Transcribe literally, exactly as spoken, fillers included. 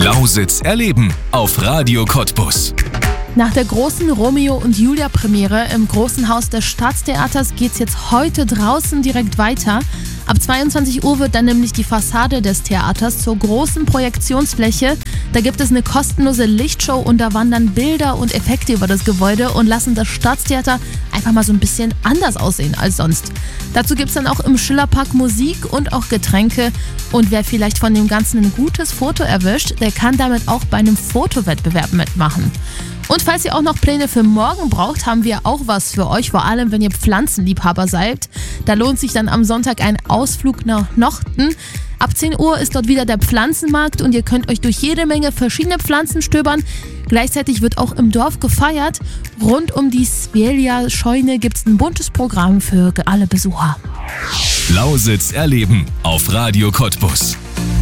Lausitz erleben auf Radio Cottbus. Nach der großen Romeo und Julia Premiere im Großen Haus des Staatstheaters geht's jetzt heute draußen direkt weiter. Ab zweiundzwanzig Uhr wird dann nämlich die Fassade des Theaters zur großen Projektionsfläche. Da gibt es eine kostenlose Lichtshow und da wandern Bilder und Effekte über das Gebäude und lassen das Staatstheater einfach mal so ein bisschen anders aussehen als sonst. Dazu gibt es dann auch im Schillerpark Musik und auch Getränke. Und wer vielleicht von dem Ganzen ein gutes Foto erwischt, der kann damit auch bei einem Fotowettbewerb mitmachen. Und falls ihr auch noch Pläne für morgen braucht, haben wir auch was für euch, vor allem wenn ihr Pflanzenliebhaber seid. Da lohnt sich dann am Sonntag ein Ausflug nach Nochten. Ab zehn Uhr ist dort wieder der Pflanzenmarkt und ihr könnt euch durch jede Menge verschiedene Pflanzen stöbern. Gleichzeitig wird auch im Dorf gefeiert. Rund um die Svelja-Scheune gibt es ein buntes Programm für alle Besucher. Lausitz erleben auf Radio Cottbus.